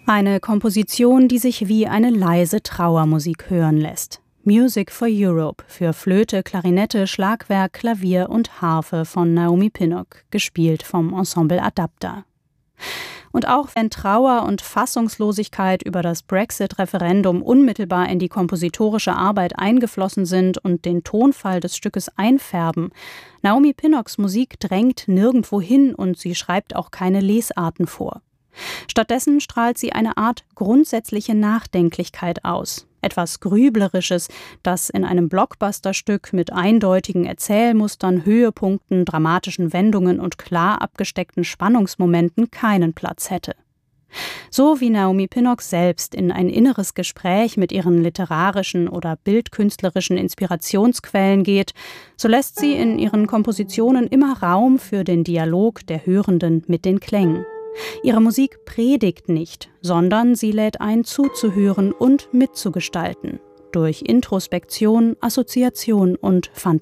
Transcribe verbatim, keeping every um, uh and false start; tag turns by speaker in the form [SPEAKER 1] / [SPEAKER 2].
[SPEAKER 1] Eine Komposition, die sich wie eine leise Trauermusik hören lässt. Music for Europe für Flöte, Klarinette, Schlagwerk, Klavier und Harfe von Naomi Pinnock, gespielt vom Ensemble Adapter. Und auch wenn Trauer und Fassungslosigkeit über das Brexit-Referendum unmittelbar in die kompositorische Arbeit eingeflossen sind und den Tonfall des Stückes einfärben, Naomi Pinnocks Musik drängt nirgendwo hin und sie schreibt auch keine Lesarten vor. Stattdessen strahlt sie eine Art grundsätzliche Nachdenklichkeit aus. Etwas Grüblerisches, das in einem Blockbusterstück mit eindeutigen Erzählmustern, Höhepunkten, dramatischen Wendungen und klar abgesteckten Spannungsmomenten keinen Platz hätte. So wie Naomi Pinnock selbst in ein inneres Gespräch mit ihren literarischen oder bildkünstlerischen Inspirationsquellen geht, so lässt sie in ihren Kompositionen immer Raum für den Dialog der Hörenden mit den Klängen. Ihre Musik predigt nicht, sondern sie lädt ein, zuzuhören und mitzugestalten. Durch Introspektion, Assoziation und Fantasie.